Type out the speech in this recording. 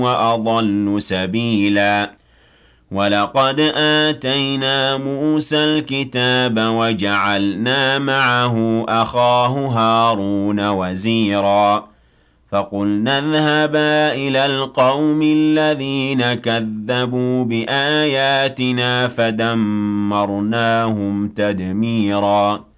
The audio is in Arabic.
وأضل سبيلا ولقد آتينا موسى الكتاب وجعلنا معه أخاه هارون وزيرا فقلنا اذهبا إلى القوم الذين كذبوا بآياتنا فدمرناهم تدميرا